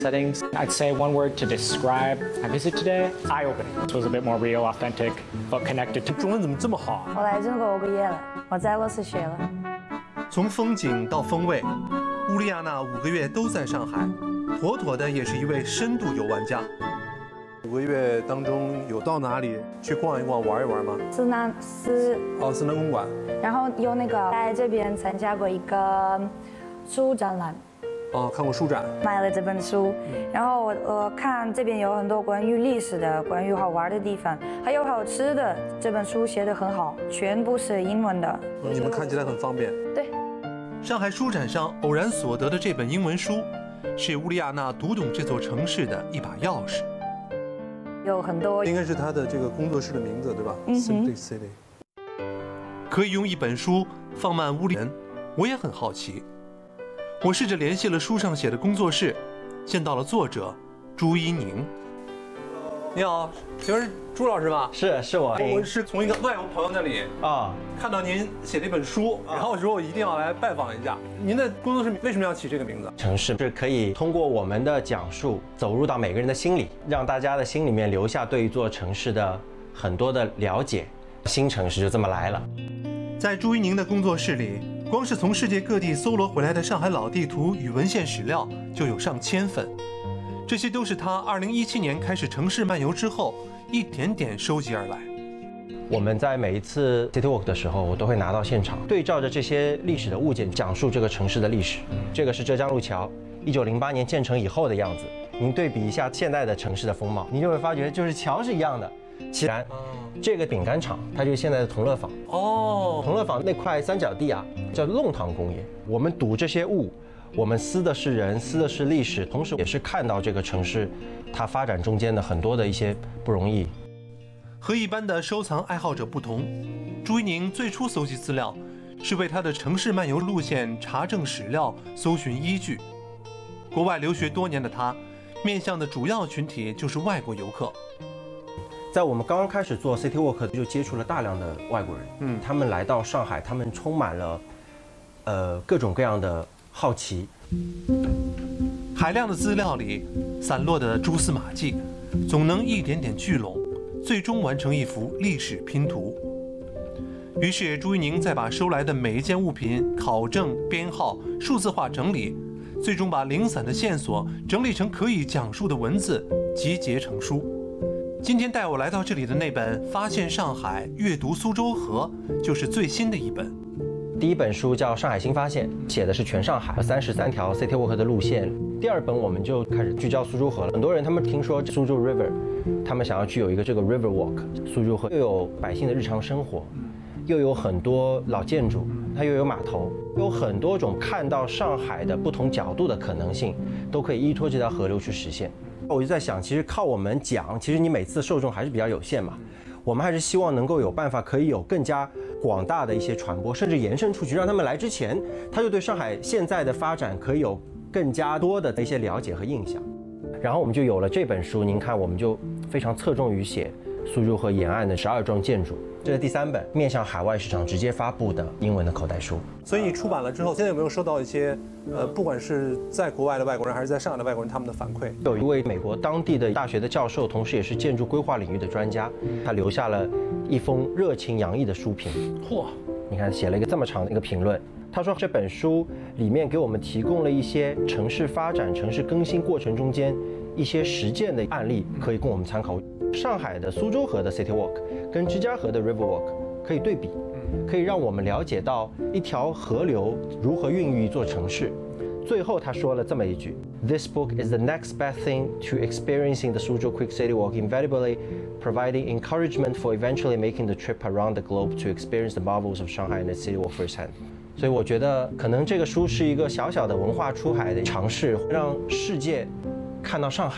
Settings. I'd say one word to describe my visit today. Eye-opening. This was a bit more real, authentic, but connected to. 中文怎么这么好啊？ 我来中国5个月了，我在洛斯学了。 从风景到风味，乌利亚娜5个月都在上海，妥妥的也是一位深度游玩家。5个月当中有到哪里去逛一逛、玩一玩吗？ 思南公馆。 然后有在这边参加过一个书展览。 哦，看过书展， 买了这本书，然后我看这边有很多关于历史的、关于好玩的地方，还有好吃的。这本书写得很好，全部是英文的。 你们看起来很方便。 对。 上海书展上偶然所得的这本英文书，是乌利亚娜读懂这座城市的一把钥匙。 有很多， 应该是他的这个工作室的名字，对吧？Simply City。可以用一本书放慢屋里人，我也很好奇。 我试着联系了书上写的工作室，见到了作者朱一宁。你好，请问是朱老师吗？ 是我。 我是从一个外国朋友那里看到您写了一本书，然后我说我一定要来拜访一下。您的工作室为什么要起这个名字？ 城市是可以通过我们的讲述，走入到每个人的心里，让大家的心里面留下对一座城市的很多的了解。新城市就这么来了。 在朱一宁的工作室里。 光是从世界各地搜罗回来的上海老地图与文献史料就有上千份，这些都是他2017年开始城市漫游之后一点点收集而来。 我们在每一次 City Walk 的时候，我都会拿到现场，对照着这些历史的物件，讲述这个城市的历史。这个是浙江路桥，1908年建成以后的样子。您对比一下现在的城市的风貌，您就会发觉就是桥是一样的。其然，这个饼干厂它就是现在的同乐坊。哦，同乐坊那块三角地啊，叫弄堂工业。我们睹这些物，我们思的是人，思的是历史，同时也是看到这个城市它发展中间的很多的一些不容易。 和一般的收藏爱好者不同，朱一宁最初搜集资料是为他的城市漫游路线查证史料、搜寻依据。国外留学多年的他，面向的主要群体就是外国游客。 在我们刚刚开始做 City Walk 就接触了大量的外国人，他们来到上海，他们充满了各种各样的好奇。 海量的资料里散落的蛛丝马迹，总能一点点聚拢，最终完成一幅历史拼图。于是朱一宁再把收来的每一件物品考证、编号、数字化整理，最终把零散的线索整理成可以讲述的文字，集结成书。 今天带我来到这里的那本《发现上海，阅读苏州河》，就是最新的一本。 第一本书叫《上海新发现》，写的是全上海33条 City Walk 的路线。第二本我们就开始聚焦苏州河了。很多人他们听说苏州 River， 他们想要具有一个这个 River Walk。苏州河又有百姓的日常生活，又有很多老建筑，它又有码头，有很多种看到上海的不同角度的可能性，都可以依托这条河流去实现。 我就在想，其实靠我们讲，其实你每次受众还是比较有限嘛。我们还是希望能够有办法，可以有更加广大的一些传播，甚至延伸出去，让他们来之前，他就对上海现在的发展可以有更加多的一些了解和印象。然后我们就有了这本书。您看，我们就非常侧重于写苏州河沿岸的12幢建筑。 这是第3本面向海外市场直接发布的英文的口袋书。 所以你出版了之后，现在有没有收到一些不管是在国外的外国人，还是在上海的外国人，他们的反馈？ 有一位美国当地的大学的教授，同时也是建筑规划领域的专家，他留下了一封热情洋溢的书评。嚯，你看写了一个这么长的一个评论。他说这本书里面给我们提供了一些城市发展、城市更新过程中间一些实践的案例，可以供我们参考。上海的苏州河的 City Walk 跟芝加哥的 River Walk 可以对比，可以让我们了解到一条河流如何孕育一座城市。最后他说了这么一句 ：“This book is the next best thing to experiencing the Suzhou Quick City Walk, invaluably providing encouragement for eventually making the trip around the globe to experience the marvels of Shanghai and its city walk firsthand。”所以我觉得，可能这个书是一个小小的文化出海的尝试，让世界看到上海。